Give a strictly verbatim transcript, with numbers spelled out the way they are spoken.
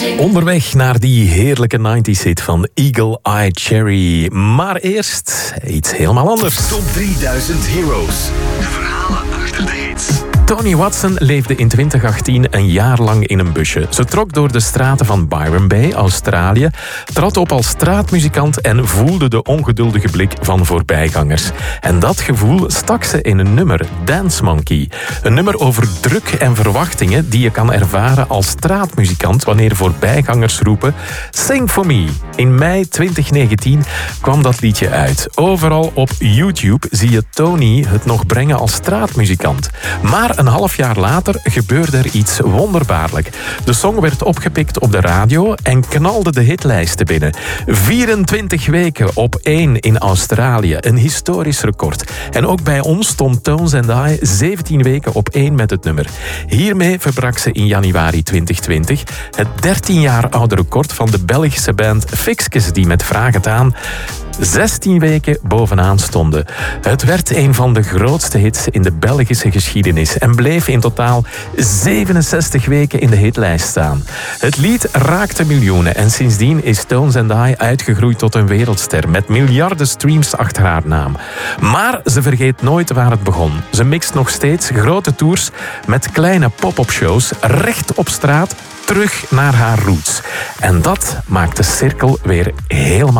Onderweg naar die heerlijke nineties hit van Eagle Eye Cherry. Maar eerst iets helemaal anders. Top drieduizend Heroes. De verhalen achter de hits. Toni Watson leefde in twintig achttien een jaar lang in een busje. Ze trok door de straten van Byron Bay, Australië, trad op als straatmuzikant en voelde de ongeduldige blik van voorbijgangers. En dat gevoel stak ze in een nummer, Dance Monkey. Een nummer over druk en verwachtingen die je kan ervaren als straatmuzikant wanneer voorbijgangers roepen Sing for me. In mei twintig negentien kwam dat liedje uit. Overal op YouTube zie je Toni het nog brengen als straatmuzikant. Maar een half jaar later gebeurde er iets wonderbaarlijk. De song werd opgepikt op de radio en knalde de hitlijsten binnen. vierentwintig weken op één in Australië, een historisch record. En ook bij ons stond Tones and I zeventien weken op één met het nummer. Hiermee verbrak ze in januari twintig twintig het dertien jaar oude record van de Belgische band Fixkes, die met Vraag het aan zestien weken bovenaan stonden. Het werd een van de grootste hits in de Belgische geschiedenis en bleef in totaal zevenenzestig weken in de hitlijst staan. Het lied raakte miljoenen en sindsdien is Tones and I uitgegroeid tot een wereldster met miljarden streams achter haar naam. Maar ze vergeet nooit waar het begon. Ze mixt nog steeds grote tours met kleine pop-up shows recht op straat terug naar haar roots. En dat maakt de cirkel weer helemaal